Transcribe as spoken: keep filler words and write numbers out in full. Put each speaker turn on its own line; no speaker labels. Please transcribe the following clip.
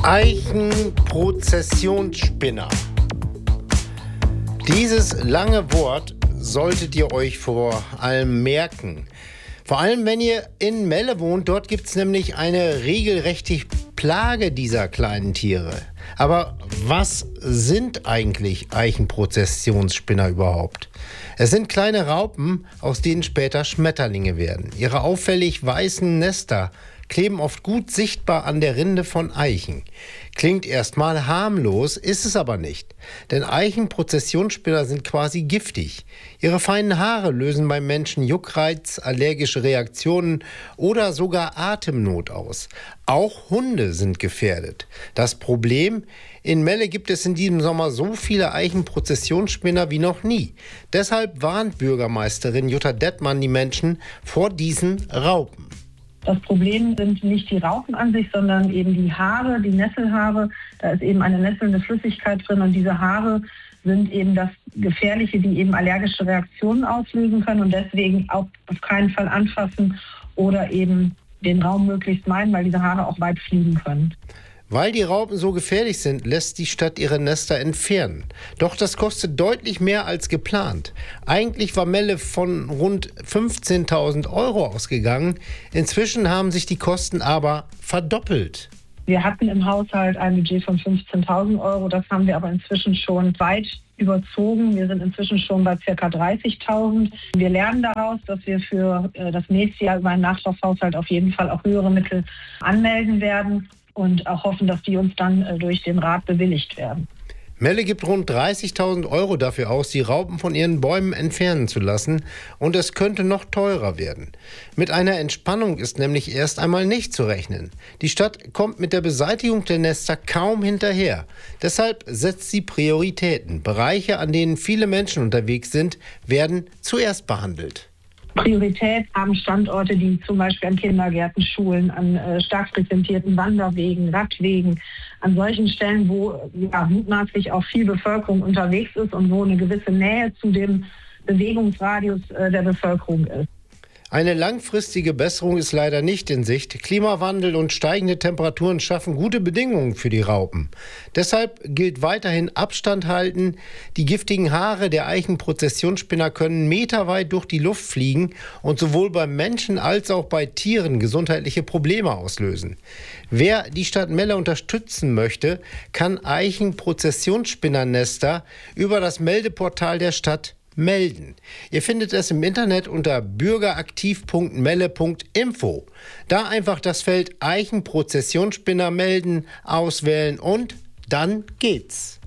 Eichenprozessionsspinner. Dieses lange Wort solltet ihr euch vor allem merken. Vor allem, wenn ihr in Melle wohnt. Dort gibt es nämlich eine regelrechte Plage dieser kleinen Tiere. Aber was sind eigentlich Eichenprozessionsspinner überhaupt? Es sind kleine Raupen, aus denen später Schmetterlinge werden. Ihre auffällig weißen Nester kleben oft gut sichtbar an der Rinde von Eichen. Klingt erstmal harmlos, ist es aber nicht. Denn Eichenprozessionsspinner sind quasi giftig. Ihre feinen Haare lösen beim Menschen Juckreiz, allergische Reaktionen oder sogar Atemnot aus. Auch Hunde sind gefährdet. Das Problem: In Melle gibt es in diesem Sommer so viele Eichenprozessionsspinner wie noch nie. Deshalb warnt Bürgermeisterin Jutta Dettmann die Menschen vor diesen Raupen.
Das Problem sind nicht die Raupen an sich, sondern eben die Haare, die Nesselhaare. Da ist eben eine nesselnde Flüssigkeit drin und diese Haare sind eben das Gefährliche, die eben allergische Reaktionen auslösen können und deswegen auch auf keinen Fall anfassen oder eben den Raum möglichst meiden, weil diese Haare auch weit fliegen können.
Weil die Raupen so gefährlich sind, lässt die Stadt ihre Nester entfernen. Doch das kostet deutlich mehr als geplant. Eigentlich war Melle von rund fünfzehntausend Euro ausgegangen. Inzwischen haben sich die Kosten aber verdoppelt.
Wir hatten im Haushalt ein Budget von fünfzehntausend Euro. Das haben wir aber inzwischen schon weit überzogen. Wir sind inzwischen schon bei ca. dreißigtausend. Wir lernen daraus, dass wir für das nächste Jahr über einen Nachtragshaushalt auf jeden Fall auch höhere Mittel anmelden werden und auch hoffen, dass die uns dann äh, durch den Rat bewilligt werden.
Melle gibt rund dreißigtausend Euro dafür aus, die Raupen von ihren Bäumen entfernen zu lassen. Und es könnte noch teurer werden. Mit einer Entspannung ist nämlich erst einmal nicht zu rechnen. Die Stadt kommt mit der Beseitigung der Nester kaum hinterher. Deshalb setzt sie Prioritäten. Bereiche, an denen viele Menschen unterwegs sind, werden zuerst behandelt.
Priorität haben Standorte, die zum Beispiel an Kindergärten, Schulen, an äh, stark frequentierten Wanderwegen, Radwegen, an solchen Stellen, wo ja, mutmaßlich auch viel Bevölkerung unterwegs ist und wo eine gewisse Nähe zu dem Bewegungsradius äh, der Bevölkerung ist.
Eine langfristige Besserung ist leider nicht in Sicht. Klimawandel und steigende Temperaturen schaffen gute Bedingungen für die Raupen. Deshalb gilt weiterhin Abstand halten. Die giftigen Haare der Eichenprozessionsspinner können meterweit durch die Luft fliegen und sowohl beim Menschen als auch bei Tieren gesundheitliche Probleme auslösen. Wer die Stadt Melle unterstützen möchte, kann Eichenprozessionsspinnernester über das Meldeportal der Stadt melden. Ihr findet es im Internet unter bürgeraktiv punkt melle punkt info. Da einfach das Feld Eichenprozessionsspinner melden, auswählen und dann geht's.